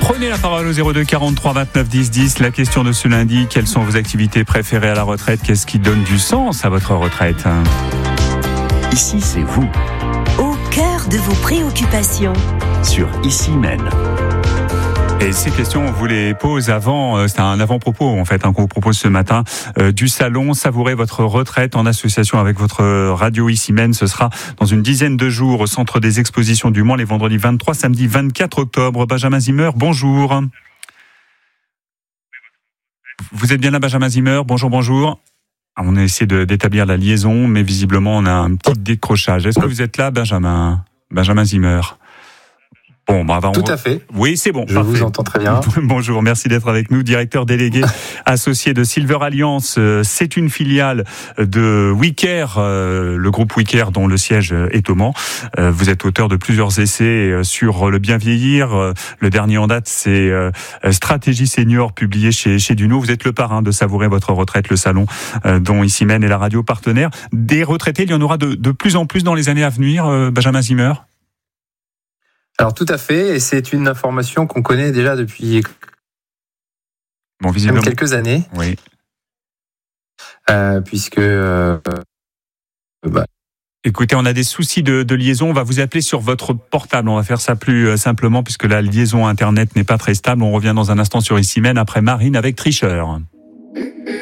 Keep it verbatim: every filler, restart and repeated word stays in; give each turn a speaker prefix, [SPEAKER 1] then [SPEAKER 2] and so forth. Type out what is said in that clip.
[SPEAKER 1] Prenez la parole au zéro deux quarante-trois vingt-neuf dix dix. La question de ce lundi, quelles sont vos activités préférées à la retraite? Qu'est-ce qui donne du sens à votre retraite?
[SPEAKER 2] Ici, c'est vous.
[SPEAKER 3] Au cœur de vos préoccupations.
[SPEAKER 2] Sur Ici Mène.
[SPEAKER 1] Et ces questions, on vous les pose avant, euh, c'est un avant-propos en fait hein, qu'on vous propose ce matin euh, du salon Savourez votre retraite en association avec votre radio Ici Mène. Ce sera dans une dizaine de jours au Centre des Expositions du Mans les vendredis vingt-trois, samedi vingt-quatre octobre. Benjamin Zimmer, bonjour. Vous êtes bien là, Benjamin Zimmer? Bonjour, bonjour. On a essayé de, d'établir la liaison, mais visiblement on a un petit décrochage. Est-ce que vous êtes là, Benjamin? Benjamin Zimmer. Bon, bah, on...
[SPEAKER 4] Tout à fait.
[SPEAKER 1] Oui, c'est bon.
[SPEAKER 4] Je
[SPEAKER 1] parfait.
[SPEAKER 4] vous entends très bien.
[SPEAKER 1] Bonjour, merci d'être avec nous. Directeur délégué associé de Silver Alliance. C'est une filiale de WeCare, le groupe WeCare dont le siège est au Mans. Vous êtes auteur de plusieurs essais sur le bien vieillir. Le dernier en date, c'est Stratégie Senior, publié chez, chez Duno. Vous êtes le parrain de Savourer votre retraite, le salon dont Ici Mène est la radio partenaire. Des retraités, il y en aura de, de plus en plus dans les années à venir, Benjamin Zimmer?
[SPEAKER 4] Alors tout à fait, et c'est une information qu'on connaît déjà depuis
[SPEAKER 1] bon, visiblement...
[SPEAKER 4] quelques années.
[SPEAKER 1] Oui.
[SPEAKER 4] Euh, puisque... Euh, bah...
[SPEAKER 1] Écoutez, on a des soucis de, de liaison, on va vous appeler sur votre portable, on va faire ça plus euh, simplement puisque la liaison Internet n'est pas très stable. On revient dans un instant sur Ici Mène après Marine avec Tricheur.